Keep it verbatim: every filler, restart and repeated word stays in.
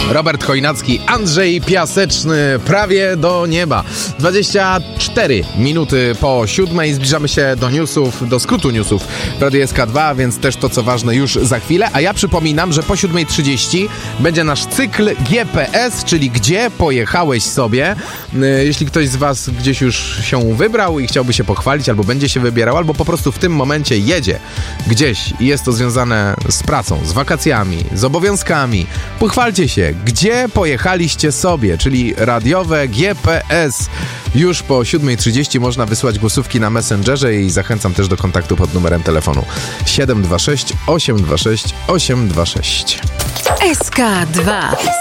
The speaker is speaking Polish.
Robert Chojnacki, Andrzej Piaseczny, prawie do nieba. dwadzieścia cztery minuty po siódmej, zbliżamy się do newsów, do skrótu newsów w Radiu S K dwa, więc też to, co ważne, już za chwilę. A ja przypominam, że po siódmej trzydzieści będzie nasz cykl G P S, czyli Gdzie pojechałeś sobie. Jeśli ktoś z was gdzieś już się wybrał i chciałby się pochwalić, albo będzie się wybierał, albo po prostu w tym momencie jedzie gdzieś i jest to związane z pracą, z wakacjami, z obowiązkami, pochwalcie się, gdzie pojechaliście sobie, czyli radiowe G P S. Już po siódmej trzydzieści można wysłać głosówki na Messengerze i zachęcam też do kontaktu pod numerem telefonu siedem dwa sześć osiem dwa sześć osiem dwa sześć. S K dwa.